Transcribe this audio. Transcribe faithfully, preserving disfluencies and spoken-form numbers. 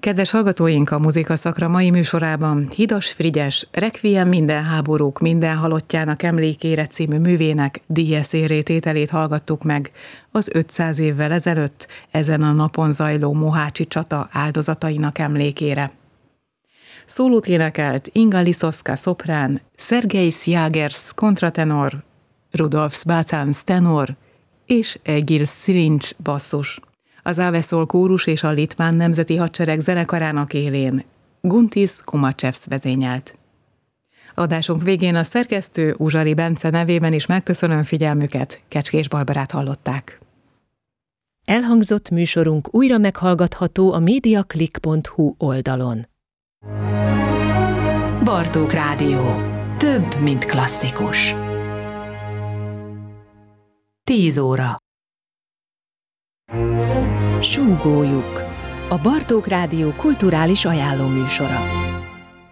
Kedves hallgatóink, a Muzika Szakra mai műsorában Hidas Frigyes Requiem minden háborúk, minden halottjának emlékére című művének díes érrétételét hallgattuk meg az ötszáz évvel ezelőtt ezen a napon zajló mohácsi csata áldozatainak emlékére. Szólót énekelt Inga Liszowska szoprán, Szergej Sjagers kontratenor, Rudolf Sbácánsz tenor és Egil Szilincs basszus. Az Áveszol kórus és a Litván Nemzeti Hadsereg zenekarának élén Guntis Komacsevsz vezényelt. Adásunk végén a szerkesztő Uzsari Bence nevében is megköszönöm figyelmüket, Kecskés Barbarát hallották. Elhangzott műsorunk újra meghallgatható a mediaclick pont hu oldalon. Bartók Rádió. Több, mint klasszikus. Tíz óra. Súgójuk. A Bartók Rádió kulturális ajánlóműsora.